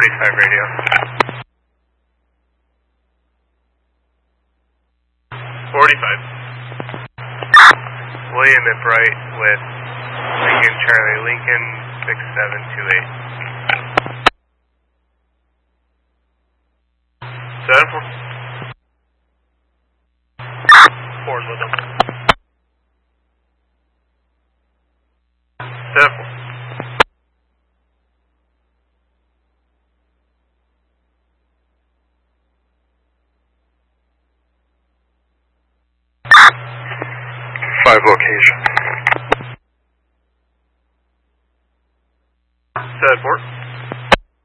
45 radio. 45. William at Bright with Lincoln Charlie, Lincoln 6728. 74. Horn with them. 74. 5 location. 74.